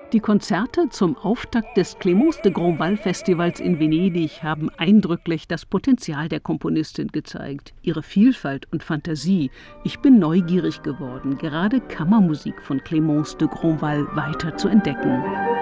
Die Konzerte zum Auftakt des Clémence de Grandval Festivals in Venedig haben eindrücklich das Potenzial der Komponistin gezeigt, ihre Vielfalt und Fantasie. Ich bin neugierig geworden, gerade Kammermusik von Clémence de Grandval weiter zu entdecken.